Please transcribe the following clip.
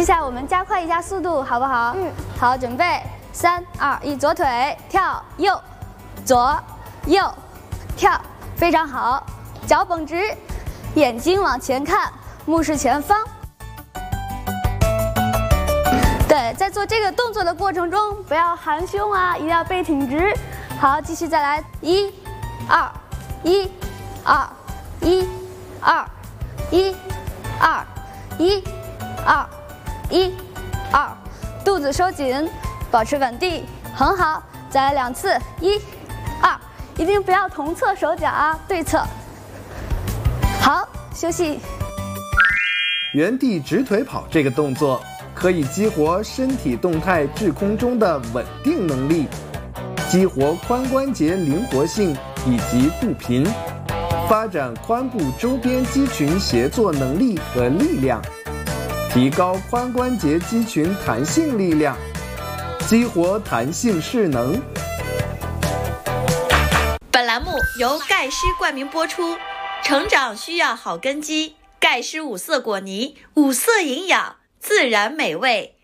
接下来我们加快一下速度，好不好？好，准备，3、2、1，左腿跳右，左右跳，非常好。脚绷直，眼睛往前看，目视前方。对，在做这个动作的过程中，不要含胸啊，一定要背挺直。好，继续再来，1、2、1、2、1、2、1、2、1、2、1、2，肚子收紧，保持稳定，很好。再来2次，1、2，一定不要同侧手脚啊，对侧。好，休息。 原地直腿跑这个动作可以激活身体动态滞空中的稳定能力，激活髋关节灵活性以及步频，发展髋部周边肌群协作能力和力量，提高髋关节肌群弹性力量，激活弹性势能。 本栏目由钙师冠名播出，成长需要好根基，钙师5色果泥，5色营养，自然美味。